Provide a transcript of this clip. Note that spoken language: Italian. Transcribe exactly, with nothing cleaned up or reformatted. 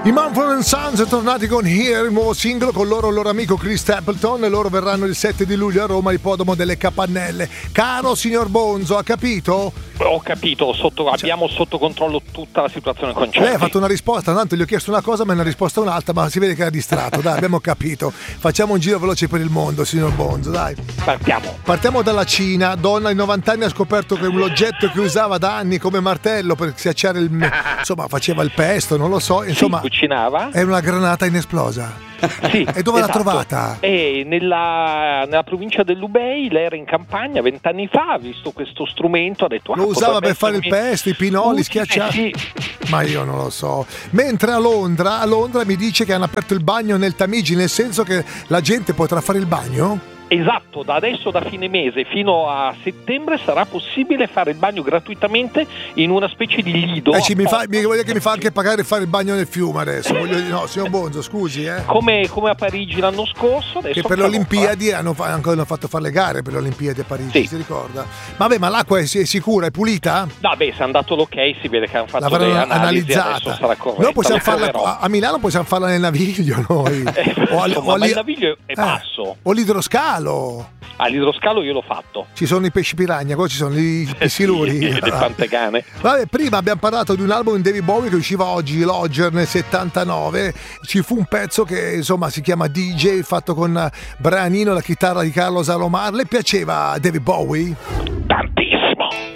I Mumford and Sons sono tornati con Here, il nuovo singolo con loro il loro amico Chris Stapleton, e loro verranno il sette di luglio a Roma, ippodromo delle Capannelle. Caro signor Bonzo, ha capito? Ho capito, sotto, abbiamo sotto controllo tutta la situazione concerti. Lei ha fatto una risposta, tanto gli ho chiesto una cosa ma ne ha risposta un'altra, ma si vede che era distratto. Dai, abbiamo capito. Facciamo un giro veloce per il mondo, signor Bonzo, dai. Partiamo. Partiamo dalla Cina. Donna di novanta anni ha scoperto che l'oggetto che usava da anni come martello per schiacciare il... insomma, faceva il pesto, non lo so, insomma... Sì, cucinava. È una granata inesplosa. Sì, e dove esatto. l'ha trovata? E nella, nella provincia dell'Hubei, lei era in campagna vent'anni fa, ha visto questo strumento, ha detto ah, lo usava per essere fare il pesto, i pinoli, schiacciati. Sì. Ma io non lo so. Mentre a Londra, a Londra mi dice che hanno aperto il bagno nel Tamigi, nel senso che la gente potrà fare il bagno? Esatto, da adesso, da fine mese fino a settembre sarà possibile fare il bagno gratuitamente in una specie di lido. Eh, ci, mi fa, mi voglio che mi fa anche pagare fare il bagno nel fiume adesso. Voglio, no, signor Bonzo, scusi, eh. Come, come a Parigi l'anno scorso. Adesso che per le Olimpiadi hanno, fa, hanno fatto fare le gare per le Olimpiadi a Parigi, sì. Si ricorda? Vabbè, ma l'acqua è, è sicura, è pulita? No, beh, se hanno dato l'ok si vede che hanno fatto l'avranno delle analisi, analizzata. Sarà corretta. Noi possiamo farla a, a Milano, possiamo farla nel Naviglio noi. Eh, o al, insomma, o ma il Naviglio è basso. Eh, o l'idroscalo. All'idroscalo io l'ho fatto. Ci sono i pesci piragna, poi ci sono i, i siluri. Sì, le pantegane. Vabbè, prima abbiamo parlato di un album di David Bowie che usciva oggi, Lodger, nel settantanove. Ci fu un pezzo che insomma si chiama D J, fatto con Brian Eno, la chitarra di Carlos Alomar. Le piaceva David Bowie? Tanto.